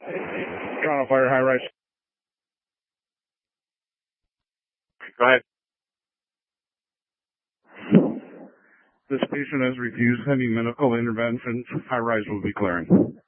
Toronto Fire, high rise. Go ahead. This patient has refused heavy medical intervention. High rise will be clearing.